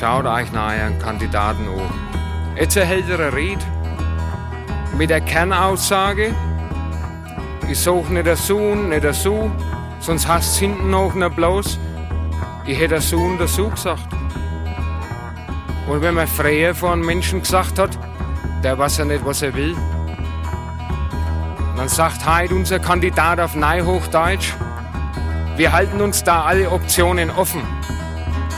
Schaut euch nach euren Kandidaten an. Jetzt erhält er eine Rede mit der Kernaussage, ich suche nicht der Sohn, nicht der So, sonst heißt es hinten noch nicht bloß, ich hätte der Sohn dazu gesagt. Und wenn man früher vor einem Menschen gesagt hat, der weiß ja nicht, was er will, dann sagt heute unser Kandidat auf Neuhochdeutsch, wir halten uns da alle Optionen offen.